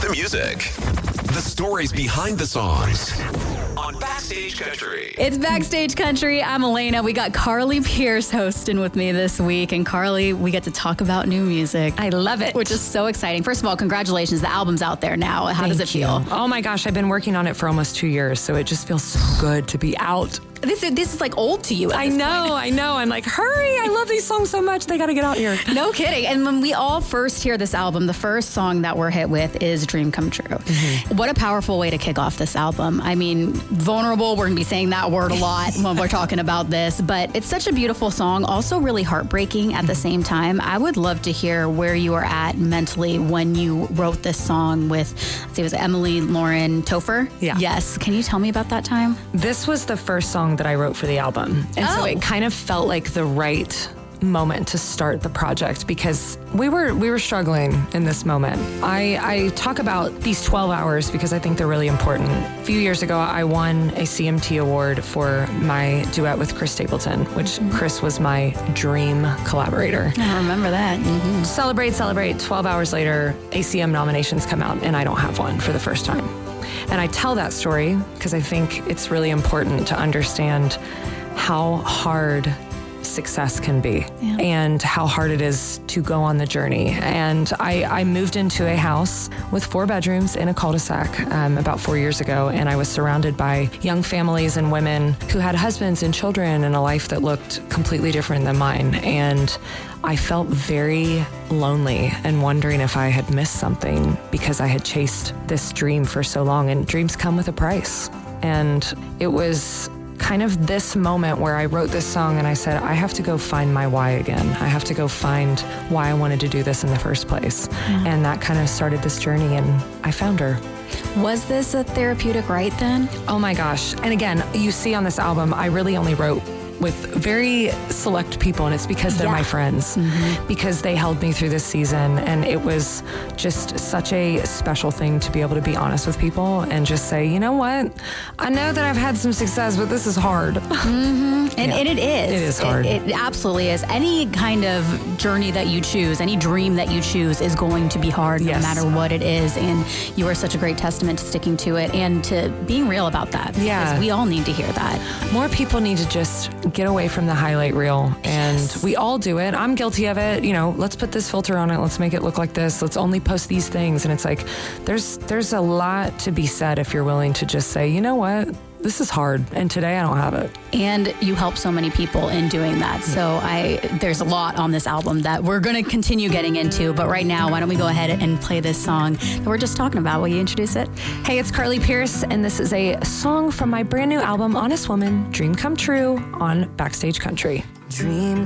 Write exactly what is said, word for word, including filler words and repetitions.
the music, the stories behind the songs on Backstage Country. It's Backstage Country. I'm Elena. We got Carly Pearce hosting with me this week. And Carly, we get to talk about new music. I love it. Which is so exciting. First of all, congratulations. The album's out there now. How Thank does it feel? you. Oh my gosh, I've been working on it for almost two years, so it just feels so good to be out. This is, this is like old to you at I this know, point. I know. I'm like, hurry. I love these songs so much. They got to get out here. No kidding. And when we all first hear this album, the first song that we're hit with is Dream Come True. Mm-hmm. What a powerful way to kick off this album. I mean, vulnerable, we're going to be saying that word a lot when we're talking about this, but it's such a beautiful song, also really heartbreaking at the same time. I would love to hear where you were at mentally when you wrote this song with, let's see, it was Emily Lauren Topher? Yeah. Yes. Can you tell me about that time? This was the first song that I wrote for the album. And oh. so it kind of felt like the right moment to start the project because we were we were struggling in this moment. I, I talk about these twelve hours because I think they're really important. A few years ago, I won a C M T award for my duet with Chris Stapleton, which mm-hmm. Chris was my dream collaborator. I remember that. Mm-hmm. Celebrate, celebrate. twelve hours later, A C M nominations come out and I don't have one for the first time. And I tell that story because I think it's really important to understand how hard success can be yeah. and how hard it is to go on the journey. And I, I moved into a house with four bedrooms in a cul-de-sac um, about four years ago, and I was surrounded by young families and women who had husbands and children and a life that looked completely different than mine. And I felt very lonely and wondering if I had missed something because I had chased this dream for so long, and dreams come with a price. And it was kind of this moment where I wrote this song and I said, I have to go find my why again. I have to go find why I wanted to do this in the first place. Yeah. And that kind of started this journey, and I found her. Was this a therapeutic write then? Oh my gosh. And again, you see on this album, I really only wrote with very select people, and it's because they're yeah. my friends, mm-hmm. because they held me through this season, and it was just such a special thing to be able to be honest with people and just say, you know what, I know that I've had some success, but this is hard. Mm-hmm. And, yeah. and it is. It is hard. It, it absolutely is. Any kind of journey that you choose, any dream that you choose is going to be hard no yes. matter what it is, and you are such a great testament to sticking to it and to being real about that. Yeah. Because we all need to hear that. More people need to just get away from the highlight reel, and yes. we all do it. I'm guilty of it. You know, let's put this filter on it. Let's make it look like this. Let's only post these things. And it's like, there's there's a lot to be said if you're willing to just say, you know what? This is hard, and today I don't have it. And you help so many people in doing that. Yeah. So I, there's a lot on this album that we're going to continue getting into. But right now, why don't we go ahead and play this song that we're just talking about? Will you introduce it? Hey, it's Carly Pearce, and this is a song from my brand new album, Honest Woman, Dream Come True, on Backstage Country. Dream